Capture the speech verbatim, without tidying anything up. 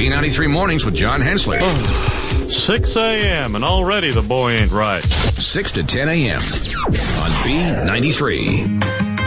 B ninety-three Mornings with John Hensley. six a.m. and already the boy ain't right. six to ten a.m. on B ninety-three.